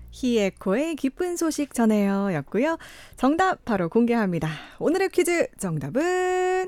히에코의 기쁜 소식 전해요 였고요. 정답 바로 공개합니다. 오늘의 퀴즈 정답은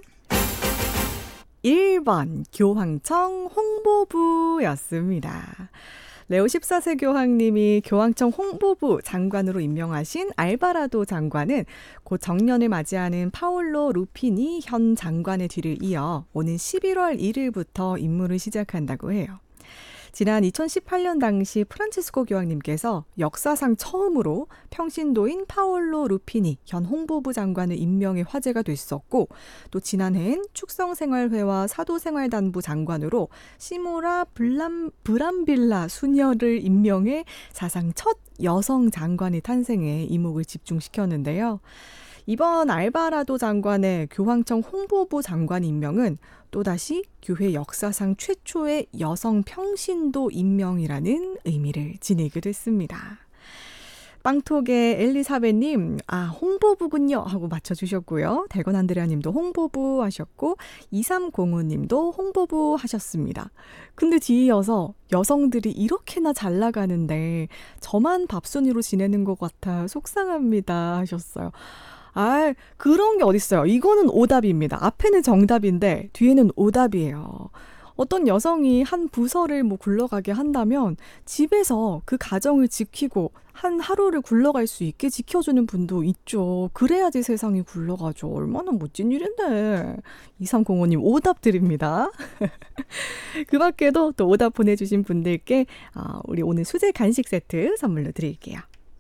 1번 교황청 홍보부였습니다. 레오 14세 교황님이 교황청 홍보부 장관으로 임명하신 알바라도 장관은 곧 정년을 맞이하는 파올로 루피니 현 장관의 뒤를 이어 오는 11월 1일부터 임무를 시작한다고 해요. 지난 2018년 당시 프란치스코 교황님께서 역사상 처음으로 평신도인 파올로 루피니 현 홍보부 장관을 임명해 화제가 됐었고, 또 지난해엔 축성생활회와 사도생활단부 장관으로 시모라 브람빌라 수녀를 임명해 사상 첫 여성 장관이 탄생해 이목을 집중시켰는데요. 이번 알바라도 장관의 교황청 홍보부 장관 임명은 또다시 교회 역사상 최초의 여성 평신도 임명이라는 의미를 지니게 됐습니다. 빵톡의 엘리사벳님, 홍보부군요 하고 맞춰주셨고요. 대건 안드레아님도 홍보부 하셨고 2305님도 홍보부 하셨습니다. 근데 뒤이어서 여성들이 이렇게나 잘 나가는데 저만 밥순이로 지내는 것 같아 속상합니다 하셨어요. 그런 게 어딨어요. 이거는 오답입니다. 앞에는 정답인데 뒤에는 오답이에요. 어떤 여성이 한 부서를 굴러가게 한다면 집에서 그 가정을 지키고 한 하루를 굴러갈 수 있게 지켜주는 분도 있죠. 그래야지 세상이 굴러가죠. 얼마나 멋진 일인데. 2305님 오답 드립니다. 그 밖에도 또 오답 보내주신 분들께 우리 오늘 수제 간식 세트 선물로 드릴게요.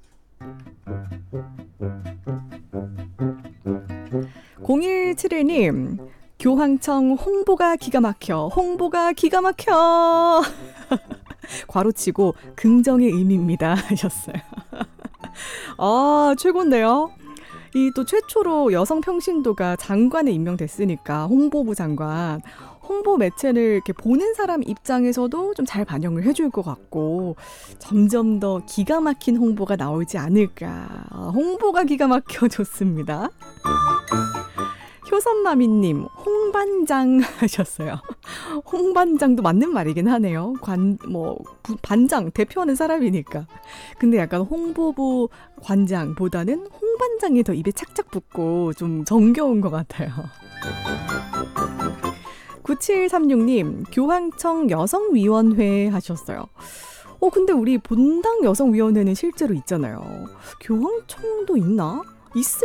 0171님, 교황청 홍보가 기가 막혀 괄호치고 긍정의 의미입니다 하셨어요. 최고인데요. 이 또 최초로 여성 평신도가 장관에 임명됐으니까 홍보부 장관, 홍보 매체를 이렇게 보는 사람 입장에서도 좀 잘 반영을 해줄 것 같고 점점 더 기가 막힌 홍보가 나오지 않을까. 홍보가 기가 막혀 좋습니다. 효선마미님, 홍반장 하셨어요. 홍반장도 맞는 말이긴 하네요. 반장, 대표하는 사람이니까. 근데 약간 홍보부 관장보다는 홍반장이 더 입에 착착 붙고 좀 정겨운 것 같아요. 9736님, 교황청 여성위원회 하셨어요. 근데 우리 본당 여성위원회는 실제로 있잖아요. 교황청도 있나? 있을